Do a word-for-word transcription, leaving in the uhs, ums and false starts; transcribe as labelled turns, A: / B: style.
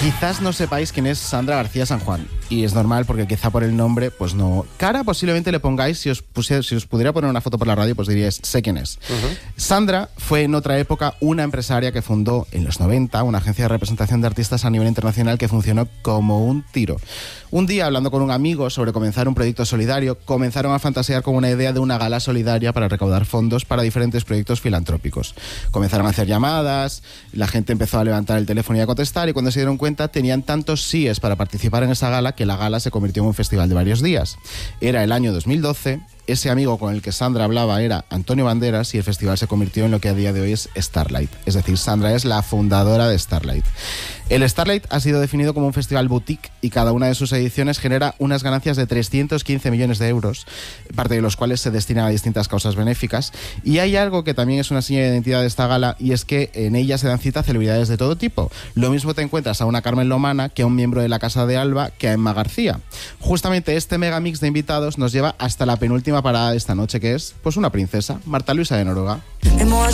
A: Quizás no sepáis quién es Sandra García San Juan, y es normal porque quizá por el nombre, pues no. Cara posiblemente le pongáis, si os, pusiera, si os pudiera poner una foto por la radio, pues diríais, sé quién es. Uh-huh. Sandra fue en otra época una empresaria que fundó en los noventa una agencia de representación de artistas a nivel internacional que funcionó como un tiro. Un día, hablando con un amigo sobre comenzar un proyecto solidario, comenzaron a fantasear con una idea de una gala solidaria para recaudar fondos para diferentes proyectos filantrópicos. Comenzaron a hacer llamadas, la gente empezó a levantar el teléfono y a contestar, y cuando se dieron cuenta tenían tantos síes para participar en esa gala que la gala se convirtió en un festival de varios días. Era el año dos mil doce, ese amigo con el que Sandra hablaba era Antonio Banderas y el festival se convirtió en lo que a día de hoy es Starlight. Es decir, Sandra es la fundadora de Starlight. El Starlight ha sido definido como un festival boutique y cada una de sus ediciones genera unas ganancias de trescientos quince millones de euros, parte de los cuales se destinan a distintas causas benéficas. Y hay algo que también es una seña de identidad de esta gala, y es que en ella se dan cita a celebridades de todo tipo. Lo mismo te encuentras a una Carmen Lomana que a un miembro de la Casa de Alba que a Emma García. Justamente este megamix de invitados nos lleva hasta la penúltima parada de esta noche, que es pues una princesa, Marta Luisa de Noruega.